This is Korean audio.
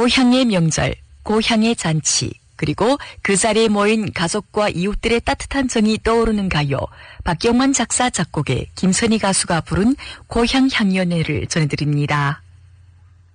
고향의 명절, 고향의 잔치, 그리고 그 자리에 모인 가족과 이웃들의 따뜻한 정이 떠오르는 가요. 박경만 작사 작곡의 김선희 가수가 부른 고향 향연회를 전해드립니다.